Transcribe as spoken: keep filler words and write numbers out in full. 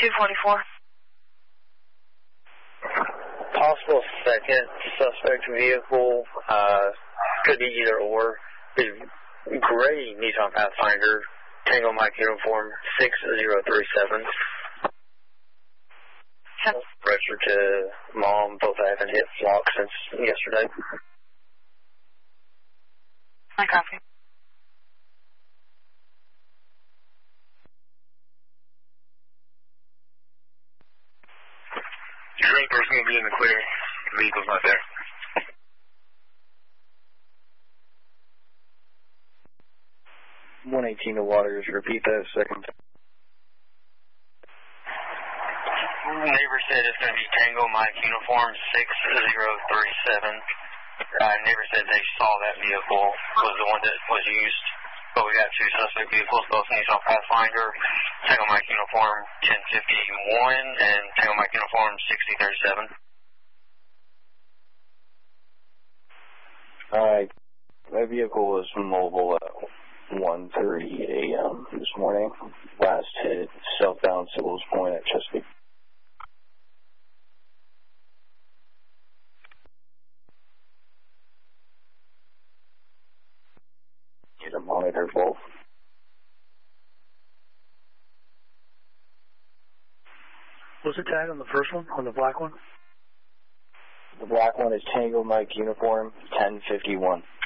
two forty-four. Possible second suspect vehicle, uh, could be either or. The gray Nissan Pathfinder, Tango Mike uniform six zero three seven. Registered to mom, both haven't hit flock since yesterday. I copy. Your green person will be in the clear. The vehicle's not there. one eighteen to Waters, repeat that second. Neighbor said it's going to be Tango Mike uniform six zero three seven. Uh, neighbor said they saw that vehicle was the one that was used, but we got two suspect vehicles, both Nissan Pathfinder, Tango Mike uniform ten fifty-one and Tango Mike uniform sixty thirty-seven. Alright, that vehicle was mobile at one thirty a.m. this morning. Last hit southbound Sybil's Point at Chesapeake. Get a monitor both. What's the tag on the first one, on the black one? The black one is Tango Mike uniform ten fifty-one.